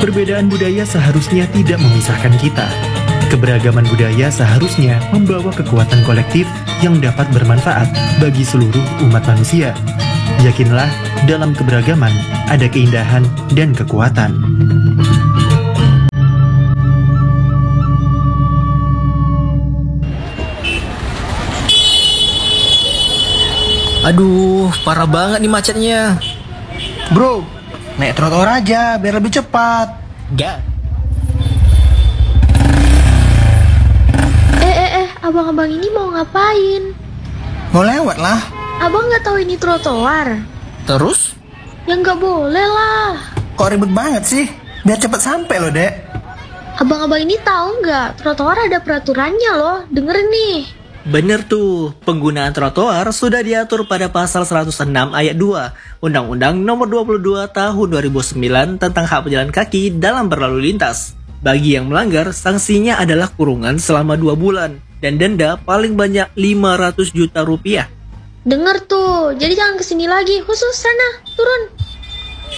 Perbedaan budaya seharusnya tidak memisahkan kita. Keberagaman budaya seharusnya membawa kekuatan kolektif yang dapat bermanfaat bagi seluruh umat manusia. Yakinlah, dalam keberagaman ada keindahan dan kekuatan. Aduh, parah banget nih macetnya. Bro, naik trotoar aja biar lebih cepat. Gak. Abang-abang ini mau ngapain? Mau lewat lah. Abang nggak tahu ini trotoar? Terus? Ya nggak boleh lah. Kok ribet banget sih? Biar cepat sampai loh, Dek. Abang-abang ini tahu nggak? Trotoar ada peraturannya loh. Dengerin nih. Bener tuh, penggunaan trotoar sudah diatur pada pasal 106 ayat 2 Undang-Undang Nomor 22 Tahun 2009 tentang hak pejalan kaki dalam berlalu lintas. Bagi yang melanggar, sanksinya adalah kurungan selama 2 bulan dan denda paling banyak 500 juta rupiah. Denger tuh, jadi jangan kesini lagi. Khusus sana, turun.